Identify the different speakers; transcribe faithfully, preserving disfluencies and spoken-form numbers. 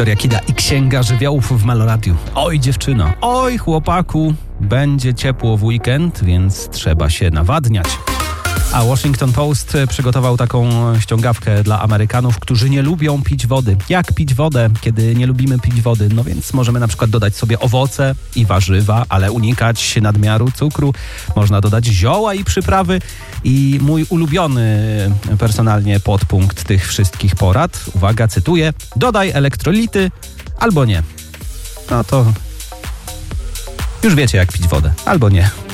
Speaker 1: Wiktoria Kida i Księga Żywiołów w Meloradiu. Oj dziewczyno, oj chłopaku, będzie ciepło w weekend, więc trzeba się nawadniać. A Washington Post przygotował taką ściągawkę dla Amerykanów, którzy nie lubią pić wody. Jak pić wodę, kiedy nie lubimy pić wody? No więc możemy na przykład dodać sobie owoce i warzywa, ale unikać nadmiaru cukru. Można dodać zioła i przyprawy. I mój ulubiony personalnie podpunkt tych wszystkich porad, uwaga, cytuję, dodaj elektrolity albo nie. No to już wiecie jak pić wodę, albo nie.